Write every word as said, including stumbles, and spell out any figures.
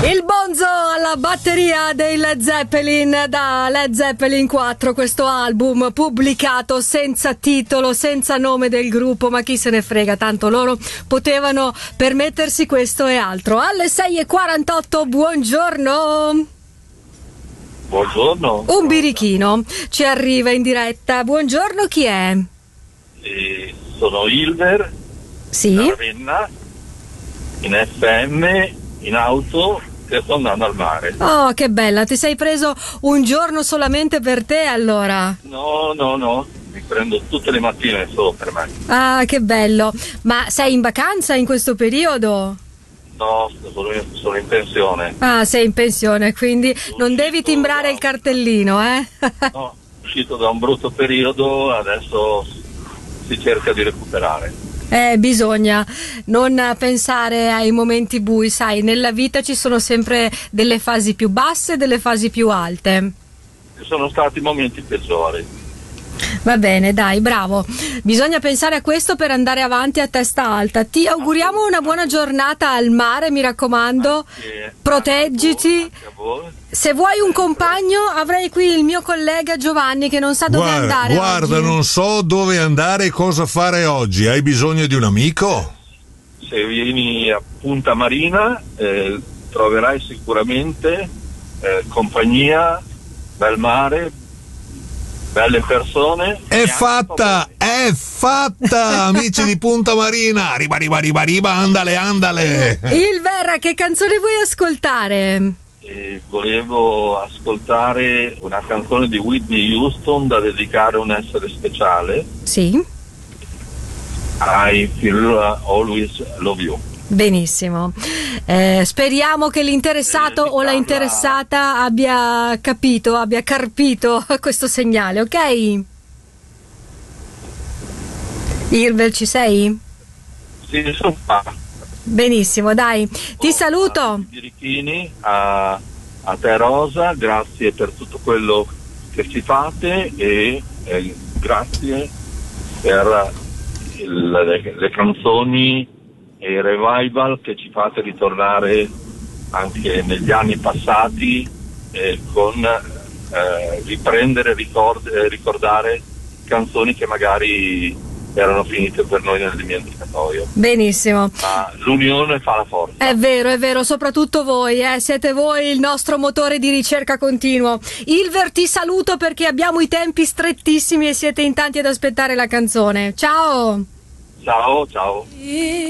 Il Bonzo alla batteria dei Led Zeppelin, da Led Zeppelin quattro, questo album pubblicato senza titolo, senza nome del gruppo, ma chi se ne frega, tanto loro potevano permettersi questo e altro. Alle sei e quarantotto, buongiorno. Buongiorno. Un birichino ci arriva in diretta. Buongiorno, chi è? Eh, sono Ilver. Sì. Da Ravenna, in F M, in auto, che sto andando al mare. Oh, che bella, ti sei preso un giorno solamente per te allora? No, no, no, mi prendo tutte le mattine solo per me. Ah, che bello. Ma sei in vacanza in questo periodo? No, sono in, sono in pensione. Ah, sei in pensione, quindi Sono non devi uscito timbrare da- il cartellino, eh? No, uscito da un brutto periodo, adesso si cerca di recuperare. Eh, bisogna non pensare ai momenti bui, sai, nella vita ci sono sempre delle fasi più basse e delle fasi più alte. Ci sono stati momenti peggiori. Va bene, dai, bravo. Bisogna pensare a questo per andare avanti a testa alta. Ti auguriamo una buona giornata al mare, mi raccomando. Anche- Proteggiti. anche a voi. Se vuoi un compagno, avrei qui il mio collega Giovanni che non sa dove Guarda, andare guarda, oggi. non so dove andare e cosa fare oggi. Hai bisogno di un amico? Se vieni a Punta Marina eh, troverai sicuramente eh, compagnia, bel mare, belle persone. È e anche fatta, favori. è fatta, amici di Punta Marina. Riba, riba, riba, riba, andale, andale. Ilver, che canzone vuoi ascoltare? E volevo ascoltare una canzone di Whitney Houston da dedicare a un essere speciale. Sì, I Feel Always Love You. benissimo. Eh, speriamo che l'interessato o la interessata abbia capito, abbia carpito questo segnale, ok? Ilver, ci sei? Sì, sono qua. Benissimo, dai, ti saluto. Birichini, a, a te Rosa, grazie per tutto quello che ci fate e eh, grazie per il- le, le canzoni e i revival che ci fate ritornare anche negli anni passati eh, con eh, riprendere, ricord- eh, ricordare canzoni che magari erano finite per noi nel dimenticatoio. Benissimo. Ma l'unione fa la forza. È vero, è vero, soprattutto voi, eh, siete voi il nostro motore di ricerca continuo. Ilver, ti saluto perché abbiamo i tempi strettissimi e siete in tanti ad aspettare la canzone. Ciao! Ciao, ciao.